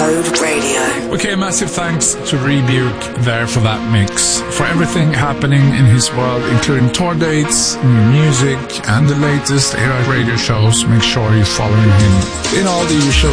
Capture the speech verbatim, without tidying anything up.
Code Radio. Okay, massive thanks to Rebuke there for that mix. For everything happening in his world, including tour dates, new music, and the latest A R radio shows, make sure you're following him in all the usual